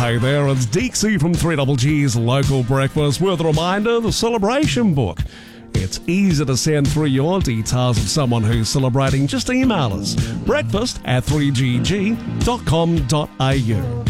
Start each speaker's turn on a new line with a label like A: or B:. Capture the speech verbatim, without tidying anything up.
A: Hey there, it's Deeksy from three G G's Local Breakfast with a reminder, the celebration book. It's easy to send through your details of someone who's celebrating. Just email us, breakfast at three g g dot com dot a u.